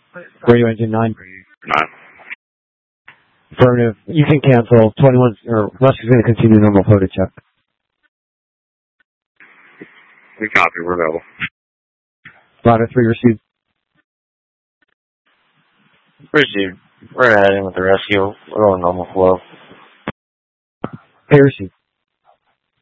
Radio engine 9. 9. Affirmative. You can cancel. 21, or Russ is going to continue normal photo check. We copy. We're available. Bravo 3 received. Received. We're heading with the rescue. We're on normal flow. Hey, received.